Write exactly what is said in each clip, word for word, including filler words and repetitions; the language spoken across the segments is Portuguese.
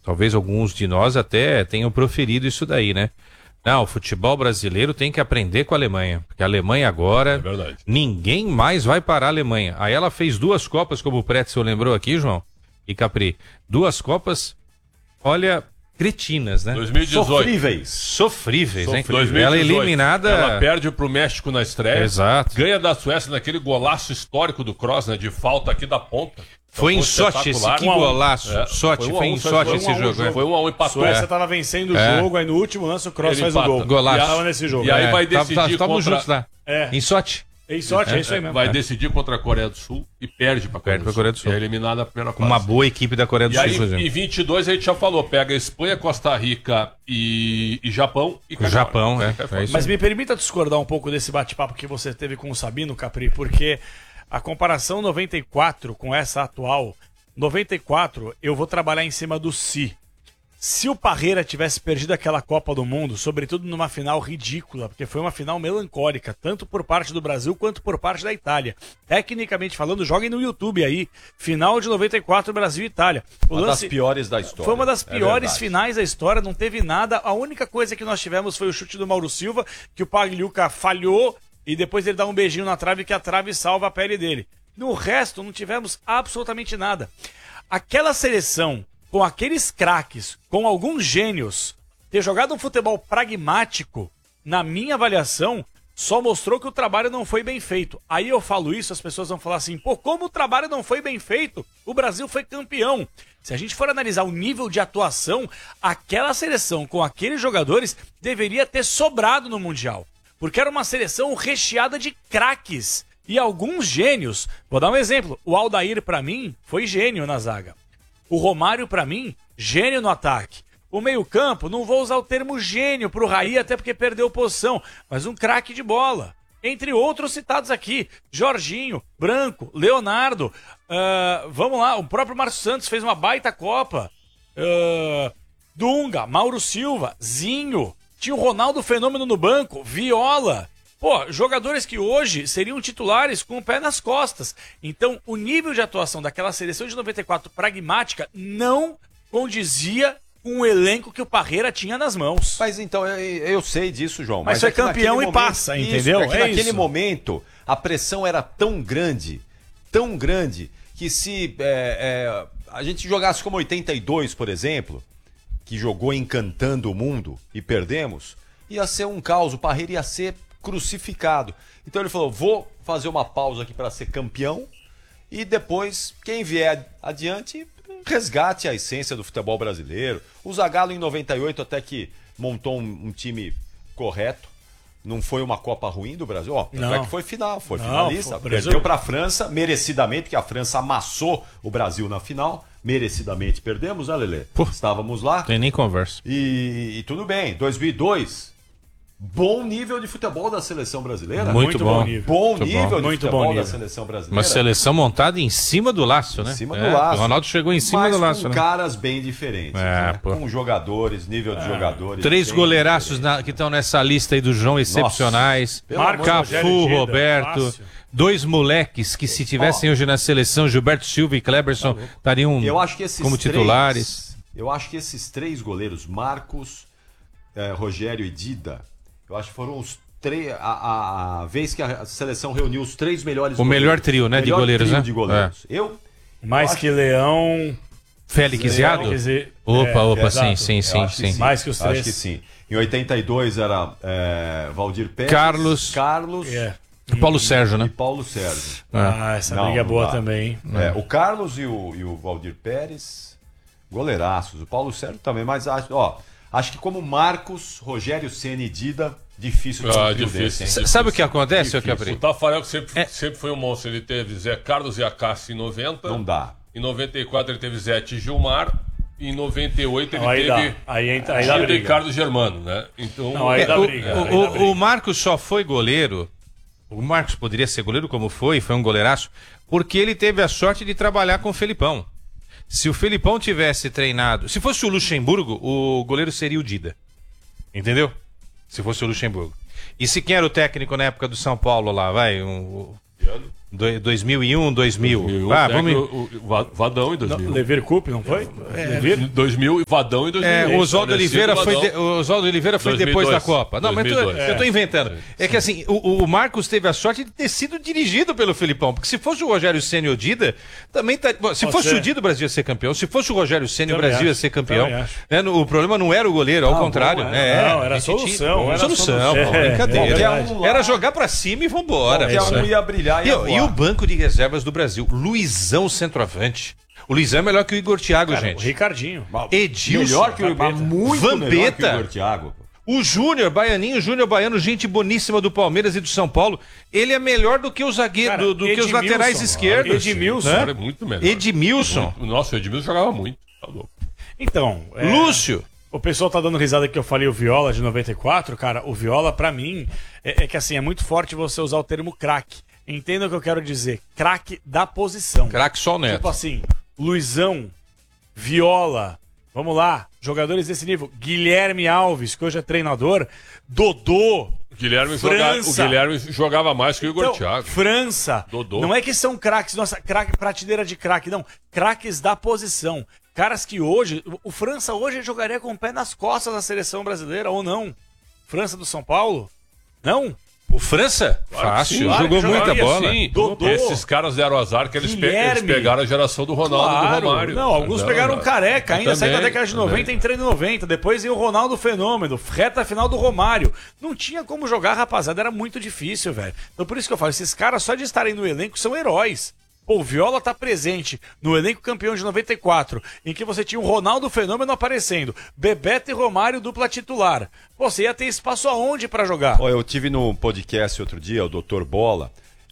talvez alguns de nós até tenham proferido isso daí, né? Não, o futebol brasileiro tem que aprender com a Alemanha, porque a Alemanha agora, é ninguém mais vai parar a Alemanha. Aí ela fez duas Copas, como o Pretzel lembrou aqui, João e Capri, duas Copas, olha, cretinas, né? dois mil e dezoito. Sofríveis. Sofríveis, hein? dois mil e dezoito. Ela eliminada... Ela perde pro México na estreia. Exato. Ganha da Suécia naquele golaço histórico do Kroos, né? De falta aqui da ponta. Foi em Sochi esse que golaço. É, Sochi, foi, um foi em Sochi esse jogo. jogo. Foi um a um, empatou. A Suécia é. tava vencendo o é. jogo, aí no último lance o Kroos faz empata. o gol. Golaço. E tava nesse jogo. E aí é. vai decidir Estamos contra... juntos lá. É. Em Sochi. Em Sochi, é, é isso aí mesmo. Vai é. decidir contra a Coreia do Sul e perde pra Coreia, perde pra Coreia do Sul. É eliminada na primeira fase. Uma boa equipe da Coreia do e Sul, aí, por exemplo. Em vinte e dois a gente já falou, pega Espanha, Costa Rica e, e Japão. E o Japão, é. é isso. Mas me permita discordar um pouco desse bate-papo que você teve com o Sabino, Capri, porque a comparação noventa e quatro com essa atual, noventa e quatro eu vou trabalhar em cima do si. Se o Parreira tivesse perdido aquela Copa do Mundo, sobretudo numa final ridícula, porque foi uma final melancólica, tanto por parte do Brasil quanto por parte da Itália. Tecnicamente falando, joguem no YouTube aí, final de noventa e quatro, Brasil e Itália. O uma lance... das piores da história. Foi uma das piores é finais da história, não teve nada. A única coisa que nós tivemos foi o chute do Mauro Silva, que o Pagliuca falhou, e depois ele dá um beijinho na trave, que a trave salva a pele dele. No resto, não tivemos absolutamente nada. Aquela seleção... com aqueles craques, com alguns gênios, ter jogado um futebol pragmático, na minha avaliação, só mostrou que o trabalho não foi bem feito. Aí eu falo isso, as pessoas vão falar assim, pô, como o trabalho não foi bem feito? O Brasil foi campeão. Se a gente for analisar o nível de atuação, aquela seleção com aqueles jogadores deveria ter sobrado no Mundial. Porque era uma seleção recheada de craques e alguns gênios. Vou dar um exemplo. O Aldair, pra mim, foi gênio na zaga. O Romário, pra mim, gênio no ataque. O meio-campo, não vou usar o termo gênio pro Raí, até porque perdeu posição, mas um craque de bola. Entre outros citados aqui, Jorginho, Branco, Leonardo, uh, vamos lá, o próprio Márcio Santos fez uma baita Copa. Uh, Dunga, Mauro Silva, Zinho, tinha o Ronaldo Fenômeno no banco, Viola. Pô, jogadores que hoje seriam titulares com o pé nas costas. Então, o nível de atuação daquela seleção de noventa e quatro pragmática não condizia com o elenco que o Parreira tinha nas mãos. Mas então, eu, eu sei disso, João. Mas, mas foi é campeão e momento, passa, isso, entendeu? É que é naquele isso. momento, a pressão era tão grande, tão grande, que se é, é, a gente jogasse como oitenta e dois, por exemplo, que jogou encantando o mundo e perdemos, ia ser um caos. O Parreira ia ser crucificado. Então ele falou, vou fazer uma pausa aqui para ser campeão e depois, quem vier adiante, resgate a essência do futebol brasileiro. O Zagallo em noventa e oito até que montou um, um time correto. Não foi uma Copa ruim do Brasil. Ó, não é que foi final, foi não, finalista. Foi perdeu para a França, merecidamente, porque a França amassou o Brasil na final. Merecidamente perdemos, né, Lelê? Pô, estávamos lá. Tem nem conversa. E, e tudo bem, dois mil e dois... Bom nível de futebol da seleção brasileira. Muito, muito bom. Bom nível, bom muito nível bom. de muito futebol bom da nível. seleção brasileira. Uma seleção montada em cima do laço, né? Em cima é, do laço. O Ronaldo chegou em cima mas do laço, com né? caras bem diferentes. É, né? Com jogadores, nível de é. jogadores. Três goleiraços na, que estão nessa lista aí do João, excepcionais. Marcos, Cafu, Roberto. Fácil. Dois moleques que, se tivessem oh. hoje na seleção, Gilberto Silva e Kleberson, estariam como titulares. Três, eu acho que esses três goleiros, Marcos, eh, Rogério e Dida, eu acho que foram os três. A, a, a vez que a seleção reuniu os três melhores. O goleiros. melhor trio, né? Melhor de goleiros, trio né? De goleiros. É. Eu. Mais eu que acho... Leão. Félix Ziado? Dizer... Opa, é, opa, é, sim, sim, sim, sim. sim. Mais que os três. Acho que sim. Em oitenta e dois era é, Valdir Pérez. Carlos. Carlos. Yeah. E Paulo Sérgio, né? E Paulo Sérgio. Ah, essa não, briga é boa dá. também. É, o Carlos e o, e o Valdir Pérez, goleiraços. O Paulo Sérgio também, mas acho, ó, acho que como Marcos, Rogério Ceni e Dida, difícil de ah, um difícil, desse, difícil. Sabe o que acontece, seu Capri? O Tafarel que sempre, é. sempre foi um monstro. Ele teve Zé Carlos e Acácio em noventa. Não dá. Em noventa e quatro ele teve Zé e Gilmar. Em noventa e oito ele não, aí teve dá. Aí, aí, aí dá Gildo e Carlos Germano, né? Então, não, aí é, dá o, briga, o, aí dá o, briga. o Marcos só foi goleiro. O Marcos poderia ser goleiro como foi, foi um goleiraço, porque ele teve a sorte de trabalhar com o Felipão. Se o Felipão tivesse treinado... Se fosse o Luxemburgo, o goleiro seria o Dida. Entendeu? Se fosse o Luxemburgo. E se quem era o técnico na época do São Paulo lá, vai? Um, Do, dois mil e um, dois mil. dois mil e um, Ah, pega vamos... o, o Va- Vadão em dois mil. Lever Cup, não foi? Lever? dois mil e Vadão em dois mil. É, o Oswaldo Oliveira foi, Vadão. de, o Oswaldo Oliveira foi dois mil e depois dois. da Copa. Não, mas eu tô, dois mil e dois. eu tô inventando. É que assim, o, o Marcos teve a sorte de ter sido dirigido pelo Felipão, porque se fosse o Rogério Ceni ou Dida, também tá, bom, se Pode fosse ser. o Dida, o Brasil ia ser campeão. Se fosse o Rogério Ceni, o Também Brasil ia acho, ser campeão. também acho. É, no- o problema não era o goleiro, ao Ah, contrário. bom, né? era. Não, era a gente solução, tinha- era solução, solução. pô, É, brincadeira. qualquer um lá- Era jogar pra cima e vambora. Qualquer É isso um aí. ia brilhar e E, ia o- voar. e o banco de reservas do Brasil? Luizão, centroavante. O Luizão é melhor que o Igor Thiago, Cara, o gente. Ricardinho. Edilson. Melhor que o Vampeta. muito Vampeta. melhor que o Igor Thiago. O Júnior, Baianinho, Júnior Baiano, gente boníssima do Palmeiras e do São Paulo. Ele é melhor do que os zagueiros, Cara, do, do que os Edmilson, laterais esquerdos. Edmilson. né? Cara, é muito melhor. Edmilson. O nosso Edmilson jogava muito. Tá louco. Então, é, Lúcio. o pessoal tá dando risada que eu falei o Viola de noventa e quatro, cara. O Viola, pra mim, é, é que assim, é muito forte você usar o termo craque. Entenda o que eu quero dizer. Craque da posição. Craque só o Neto. Tipo assim, Luizão, Viola, vamos lá, jogadores desse nível. Guilherme Alves, que hoje é treinador. Dodô. O Guilherme, joga... o França. Guilherme jogava mais que o Igor Então, Thiago. França. Dodô. Não é que são craques, nossa, craque, prateleira de craque, não. Craques da posição. Caras que hoje. O França hoje jogaria com o pé nas costas da seleção brasileira, ou não? França do São Paulo? Não? O França? Claro que Fácil. sim, claro Jogou que muita jogaria, bola. Sim, Dodô. esses caras deram azar que eles, pe- eles Guilherme. pegaram a geração do Ronaldo e do Claro. Romário. Não, alguns Não, pegaram não. Careca, ainda Eu saiu da também, década de também. noventa, entrando em noventa. Depois veio o Ronaldo Fenômeno, reta final do Romário. Não tinha como jogar, rapaziada, era muito difícil, velho. Então por isso que eu falo, esses caras só de estarem no elenco são heróis. Pô, o Viola tá presente no elenco campeão de noventa e quatro, em que você tinha o Ronaldo Fenômeno aparecendo, Bebeto e Romário dupla titular. Pô, você ia ter espaço aonde pra jogar? Ó, eu tive no podcast outro dia, o doutor Bola.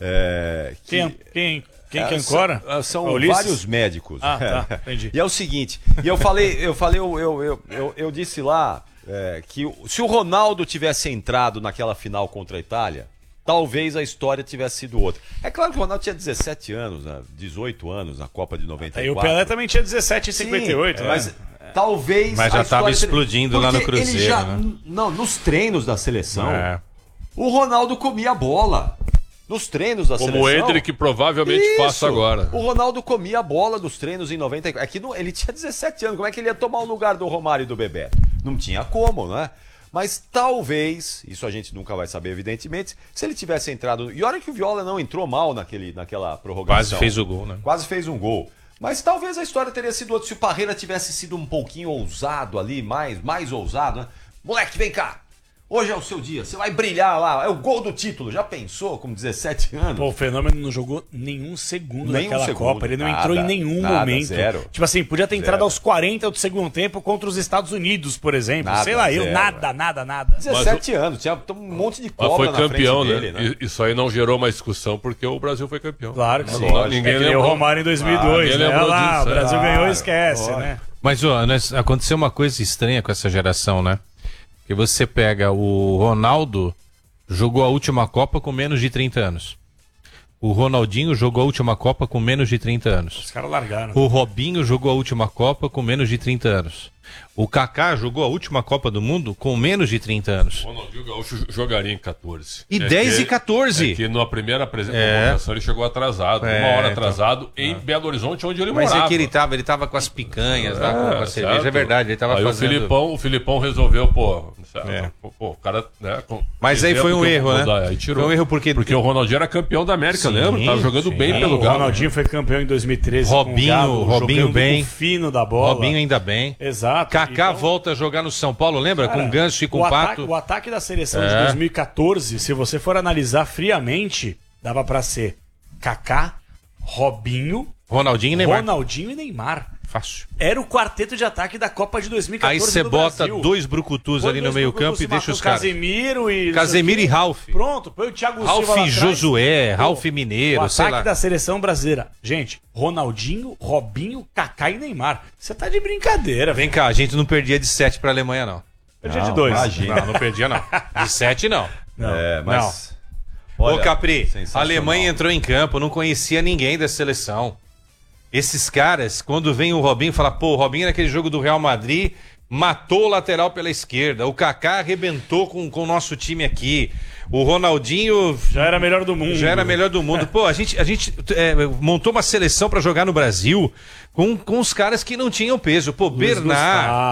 É, que- Quem, quem, quem que É, ancora? São, são É Ulisses? vários médicos. Ah, tá, entendi. E é o seguinte, e eu falei, eu falei, eu, eu, eu, eu, eu disse lá é, que o- se o Ronaldo tivesse entrado naquela final contra a Itália, talvez a história tivesse sido outra. É claro que o Ronaldo tinha dezessete anos, né, dezoito anos na Copa de noventa e Aí o quatro. Pelé também tinha dezessete e cinquenta e oito, Sim, né? mas talvez Mas já a tava história teria- explodindo lá no Porque ele Cruzeiro, já- né? Não, nos treinos da seleção, É. o Ronaldo comia a bola. Nos treinos da Como seleção. o Endrick provavelmente Isso. faça agora. O Ronaldo comia a bola dos treinos em noventa e quatro. Aqui não, ele tinha dezessete anos. Como é que ele ia tomar o lugar do Romário e do Bebeto? Não tinha como, né? Mas talvez, isso a gente nunca vai saber, evidentemente, se ele tivesse entrado. E olha que o Viola não entrou mal naquele, naquela prorrogação. Quase fez o gol, né? Quase fez um gol. Mas talvez a história teria sido outra se o Parreira tivesse sido um pouquinho ousado ali, mais, mais ousado, né? Moleque, vem cá. Hoje é o seu dia, você vai brilhar lá, é o gol do título. Já pensou com dezessete anos? Pô, o Fenômeno não jogou nenhum segundo Nenhum naquela segundo, Copa. Ele não nada, entrou em nenhum nada, momento. zero. Tipo assim, podia ter entrado Zero. aos quarenta do segundo tempo contra os Estados Unidos, por exemplo. Nada, Sei lá, eu, zero, nada, nada, nada. dezessete anos, tinha um monte de Mas cobra foi na campeão, frente né? dele, né? E- Isso aí não gerou uma discussão porque o Brasil foi campeão. Claro que Não, sim. não, ninguém é que nem o lembrou. Romário em dois mil e dois, Ah, ninguém né? Olha lembrou lá, disso, o é. Brasil Claro, ganhou e esquece, lógico. né? Mas ó, nós- aconteceu uma coisa estranha com essa geração, né? Que você pega o Ronaldo, jogou a última Copa com menos de trinta anos. O Ronaldinho jogou a última Copa com menos de trinta anos. Os caras largaram. O Robinho jogou a última Copa com menos de trinta anos. O Kaká jogou a última Copa do Mundo com menos de trinta anos. O Ronaldinho Gaúcho jogaria em catorze. E É dez que- e catorze. É que na primeira apresen- É. apresentação ele chegou atrasado. É, uma hora então. atrasado em Belo Horizonte, onde ele Mas morava. é que ele tava, ele tava com as picanhas lá, com a cerveja. certo. É verdade, ele tava aí fazendo... o Filipão, o Filipão resolveu, pô, É. pô, pô, o cara, né, com- Mas aí exemplo foi um que eu erro, vou né? dar, Aí tirou. Foi um erro porque- Porque o Ronaldinho era campeão da América, Sim, lembra? Tava jogando sim. bem pelo O Galo. Ronaldinho foi campeão em dois mil e treze. Robinho, com o Galo, Robinho jogando bem. com o fino da bola. Robinho ainda bem. Exato. Kaká Então, volta a jogar no São Paulo, lembra? cara, com Ganso e com o Pato. ataque, o ataque da seleção de É. dois mil e quatorze, se você for analisar friamente, dava pra ser Kaká, Robinho, Ronaldinho e Neymar. Ronaldinho e Neymar. Fácil. Era o quarteto de ataque da Copa de dois mil e Aí quatorze você no bota Brasil. dois brucutus Põe ali no dois meio Brucutus campo e e deixa Marcos os caras. Casemiro e... Casemiro e Ralf. Pronto, põe o Thiago Silva Ralf lá atrás. Josué, Pô, Ralf Mineiro, O sei ataque lá. da seleção brasileira. Gente, Ronaldinho, Robinho, Kaká e Neymar. Você tá de brincadeira, Vem cá, a gente não perdia de sete pra Alemanha, não. Perdia Não, de dois. imagina. Não, não perdia, não. De sete, não. Não, É, mas. Ô, Capri, a sensacional. Alemanha entrou em campo, não conhecia ninguém da seleção. Esses caras, quando vem o Robinho, fala, pô, o Robinho naquele jogo do Real Madrid matou o lateral pela esquerda. O Kaká arrebentou com, com o nosso time aqui. O Ronaldinho Já era melhor do mundo. já era melhor do mundo. Pô, a gente, a gente é, montou uma seleção pra jogar no Brasil com, com os caras que não tinham peso. Pô, Luiz Bernard, Gustavo.